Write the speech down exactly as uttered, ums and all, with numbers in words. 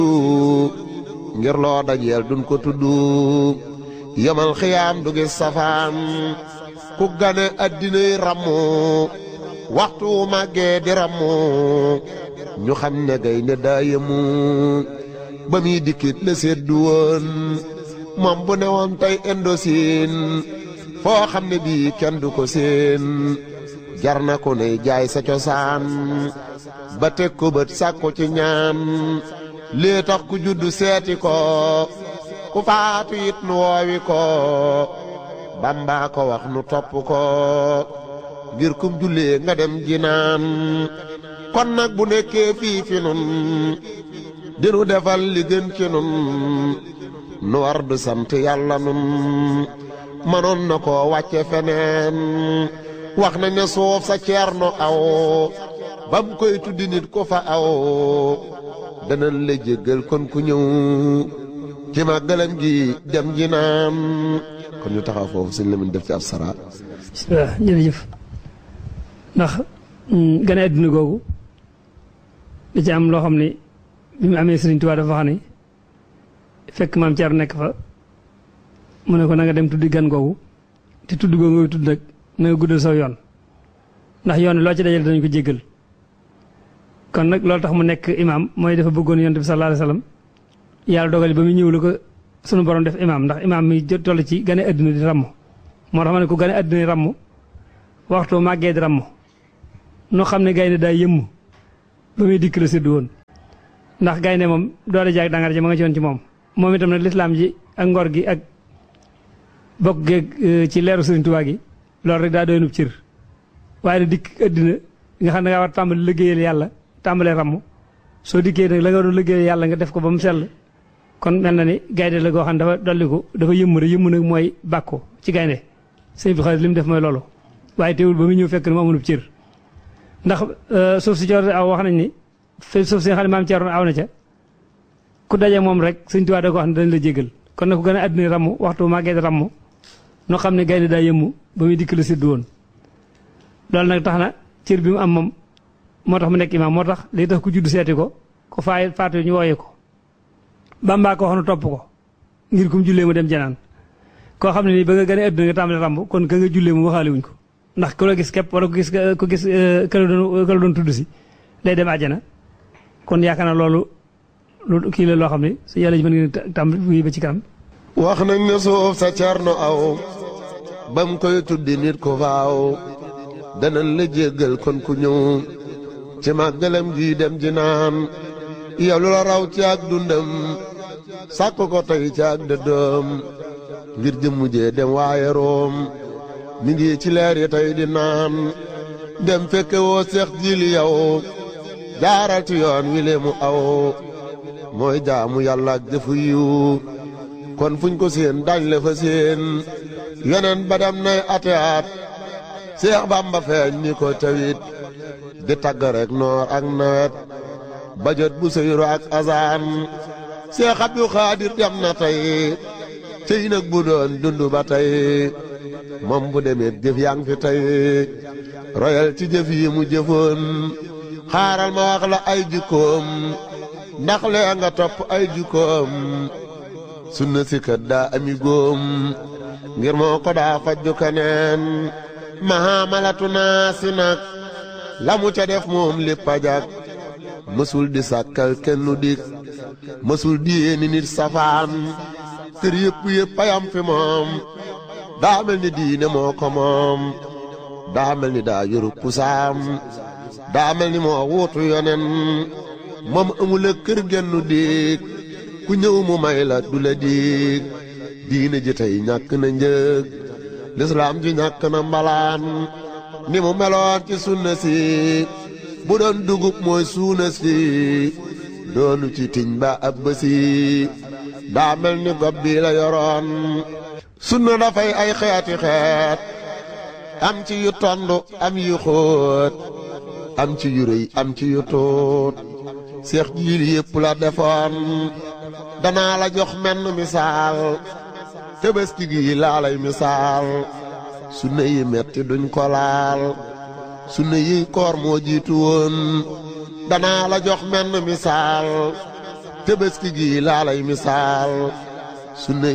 ngir loo dajeel duñ ko tudd yamal xiyaam du gis safaan ku gane addinay rammu waxtu màggee di rammu ñu xam ne gaynde daa yemu ba muy dikkit la seddu woon moom bu ne woon tey Indochine foo xam ne bii kenn du ko seen jar na ko ne jaay sa cosaan ba teg ko bët sàkku ci ñaan lii tax ku juddu seeti ko ku faatu it nu woowi ko Bamba ko wax nu topp ko ngir kum jullee nga dem jinaan kon nag bu nekkee fii fi nun dinu defal li gën ci nun nu war du sant yàlla nun mënoon na ko wàcce feneen wax nañ ne suuf sa ceerno aw bam koy tuddi nit ko fa aw danañ la jéggal kon ku ñëw ci màggalam gi dem ji naan kon ñu taxaw foofu sëñ Lamine def ci ab sara. bismillah jërëjëf ndax gane àdduna googu da ci am loo xam ne bi mu amee Sëriñ Tuubaa dafa wax ni fekk maam Ceerno nekk fa mu ne ko na nga dem tuddi gan googu te tudd googu nga tudd nag na nga guddal saw yoon ndax yoon loo ci dajale dañu ko jéggal kon nag loolu tax mu nekk imaam mooy dafa bëggoon yonent bi sallallahu alayhi wa sallam yàlla dogal ba mu ñëw la ko sunu borom def imaam ndax imaam mi jot toll ci gane àdduna di ramm moo tax ma ne ko gane àdduna di ramm waxtu màggee di ramm noo xam ne gaynde daa yëmm ba muy dikk la séddu woon ndax gaynde moom doole jaag dangar ji ma nga ci woon ci moom moom itam nag lislaam ji ak ngor gi ak bokk geeg ci leeru Sëriñ Tuubaa gi loolu rek daa doonub cër waaye nag dikk àddina nga xam ne ngaa war tàmbali liggéeyal yàlla tàmbalee ramm soo dikkee nag la nga doon liggéeyal yàlla nga def ko ba mu sell kon mel na ni gaynde la goo xam ne dafa dolliku dafa yëmm rek yëmm nag mooy bàkku ci gaynde sëñ bi xaalis li mu def mooy loolu waaye teewul ba mu ñëw fekk na mu amunub cër ndax suuf si coor aw wax nañ ni suuf si nga xam ne maam Ceerno aw na ca ku daje moom rek Sëñ Tuubaa da ko wax ne dañ la jégal kon nag ku gën a àddina ramm waxtu màggee di ramm noo xam ne gaynde daa yëmmu ba muy dikk la séddu woon loolu nag tax na cër bi mu am moom moo tax mu nekk imaam moo tax li tax ku judd seeti ko ku faay faatu ñu wooyee ko Bamba ko wax nu topp ko ngir kum jullee mu dem janaan koo xam ne nii ba nga gën a àddina nga tàmbali ramb kon ka nga jullee mu waxaale wuñ ko ndax ku la gis képp wala ku gis ku gis ka la doon ka la doon tudd si day dem àjjana kon yaakaar naa loolu loolu kii la loo xam ne su yàlla ji mën ngeen tàmbali ba ci kanam. wax nañ ne suuf sa Ceerno aw bam koy tuddi nit ko faaw danañ la jéggal kon ku ñëw ci màggalam gi dem ji naan yow lu la raw ci ak dundam sàkk ko tey ci ak dëddëm ngir jëmmu jee dem waaye room mi ngi ci leer yi tey di naan dem fekke woo seex jili yow jaaral ci yoon wi le mu aw mooy jaamu yàlla ak jëfu yiw kon fuñ ko seen dañ le fa seen yeneen ba dem nay ate at Seex Bamba feeñ ni ko tawit di tagg rek noor ak nawet ba jot bu seyru ak azaan Seex Abdu Xaadir dem na tey cey nag bu doon dund ba tey moom bu demee jëf yaa ngi fi tey royal ci jëf yi mu jëfoon xaaral ma wax la ay jikkoom ndax lee nga topp ay jikkoom sunna si kat daa ami góom ngir moo ko daa fajju keneen mahamalatu naa si nag la mu ca def moom lépp a jag mësul di sàkkal kenn nu dik mësul di yéeni nit safaan kër yëpp yëpp ayam fi moom daa mel ni diine moo ko moom daa mel ni daa yoru pusaam daa mel ni moo wuutu yonen moom amul a kër gennu dig ku ñëw mu may la du la dig diine ji tey ñàkk na njëg lislaam ji ñàkk na mbalaan ni mu meloon ci sunna si bu doon dugub mooy suuna si doonu ci tiñ ba ab bësi daa mel ni gob bi la yoroon sunna dafay ay xeeti xeet am ci yu tondu am yu xóot am ci yu rëy am ci yu tuut seex jiil yépp la defoon danaa la jox menn misaal Tabaski gi laa lay misaal sunna yi metti duñ ko laal sunna yi koor moo jiitu woon danaa la jox menn misaal Tabaski gi laa lay misaal sunna